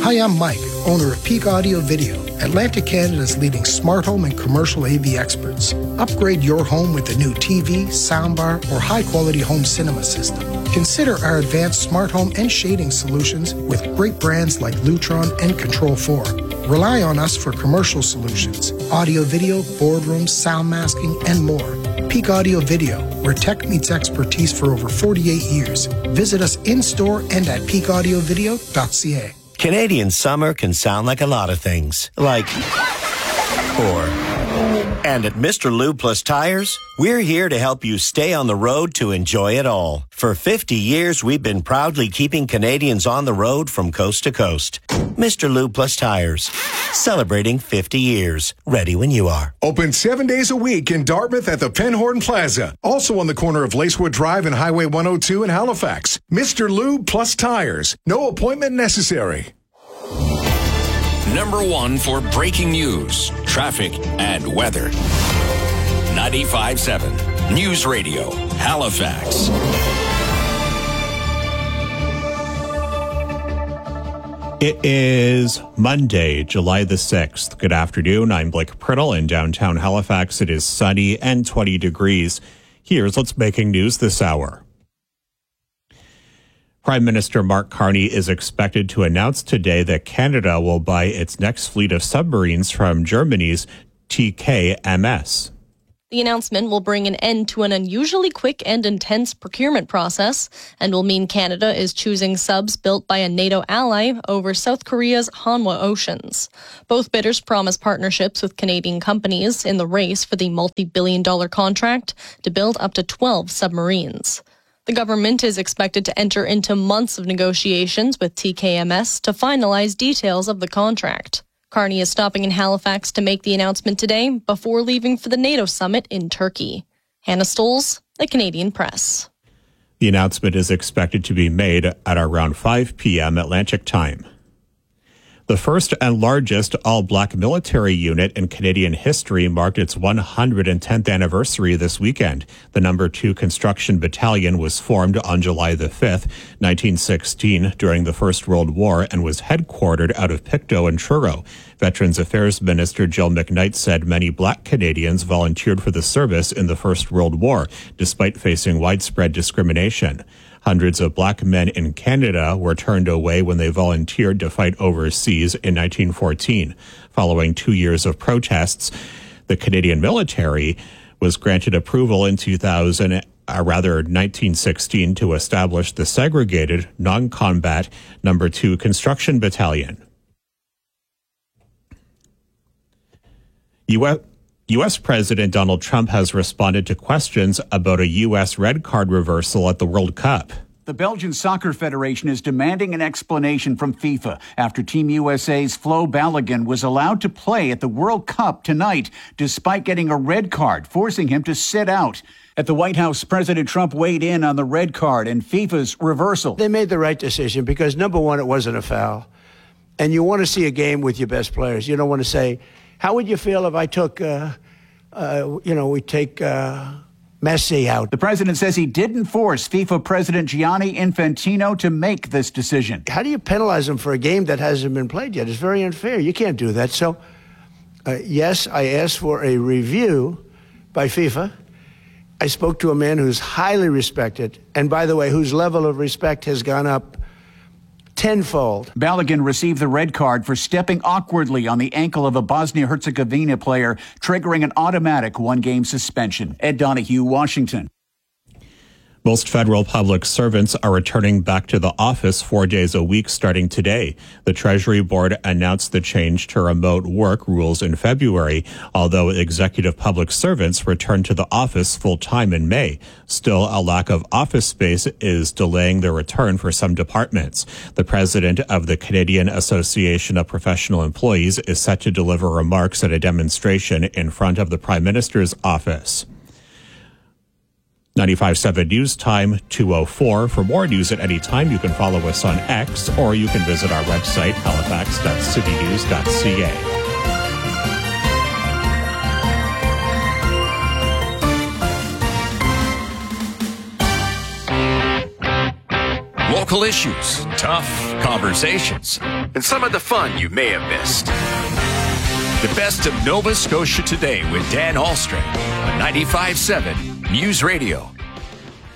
Hi, I'm Mike, owner of Peak Audio Video, Atlantic Canada's leading smart home and commercial AV experts. Upgrade your home with a new TV, soundbar, or high-quality home cinema system. Consider our advanced smart home and shading solutions with great brands like Lutron and Control 4. Rely on us for commercial solutions, audio, video, boardrooms, sound masking, and more. Peak Audio Video, where tech meets expertise for over 48 years. Visit us in-store and at peakaudiovideo.ca. Canadian summer can sound like a lot of things, like or. And at Mr. Lube Plus Tires, we're here to help you stay on the road to enjoy it all. For 50 years, we've been proudly keeping Canadians on the road from coast to coast. Mr. Lube Plus Tires, celebrating 50 years. Ready when you are. Open 7 days a week in Dartmouth at the Penhorn Plaza. Also on the corner of Lacewood Drive and Highway 102 in Halifax. Mr. Lube Plus Tires. No appointment necessary. Number one for breaking news, traffic, and weather. 95.7 News Radio, Halifax. It is Monday, July the 6th. Good afternoon. I'm Blake Priddle. In downtown Halifax, it is sunny and 20 degrees. Here's what's making news this hour. Prime Minister Mark Carney is expected to announce today that Canada will buy its next fleet of submarines from Germany's TKMS. The announcement will bring an end to an unusually quick and intense procurement process and will mean Canada is choosing subs built by a NATO ally over South Korea's Hanwha Oceans. Both bidders promise partnerships with Canadian companies in the race for the multi-billion-dollar contract to build up to 12 submarines. The government is expected to enter into months of negotiations with TKMS to finalize details of the contract. Carney is stopping in Halifax to make the announcement today before leaving for the NATO summit in Turkey. Hannah Stoles, The Canadian Press. The announcement is expected to be made at around 5 p.m. Atlantic time. The first and largest all-black military unit in Canadian history marked its 110th anniversary this weekend. The No. 2 Construction Battalion was formed on July the 5th, 1916, during the First World War and was headquartered out of Pictou and Truro. Veterans Affairs Minister Jill McKnight said many black Canadians volunteered for the service in the First World War, despite facing widespread discrimination. Hundreds of black men in Canada were turned away when they volunteered to fight overseas in 1914. Following 2 years of protests, the Canadian military was granted approval in 1916 to establish the segregated, non-combat No. 2 Construction Battalion. U.S. President Donald Trump has responded to questions about a U.S. red card reversal at the World Cup. The Belgian Soccer Federation is demanding an explanation from FIFA after Team USA's Flo Balogun was allowed to play at the World Cup tonight, despite getting a red card, forcing him to sit out. At the White House, President Trump weighed in on the red card and FIFA's reversal. They made the right decision because, number one, it wasn't a foul. And you want to see a game with your best players. You don't want to say, how would you feel if I took, we take Messi out? The president says he didn't force FIFA President Gianni Infantino to make this decision. How do you penalize him for a game that hasn't been played yet? It's very unfair. You can't do that. So, yes, I asked for a review by FIFA. I spoke to a man who's highly respected, and by the way, whose level of respect has gone up tenfold. Balogun received the red card for stepping awkwardly on the ankle of a Bosnia-Herzegovina player, triggering an automatic one-game suspension. Ed Donahue, Washington. Most federal public servants are returning back to the office 4 days a week starting today. The Treasury Board announced the change to remote work rules in February, although executive public servants return to the office full-time in May. Still, a lack of office space is delaying the return for some departments. The president of the Canadian Association of Professional Employees is set to deliver remarks at a demonstration in front of the Prime Minister's office. 95.7 News Time, 2:04. For more news at any time, you can follow us on X, or you can visit our website, halifax.citynews.ca. Local local issues, tough conversations, and some of the fun you may have missed. The best of Nova Scotia Today with Dan Ahlstrom on 95.7 News Radio.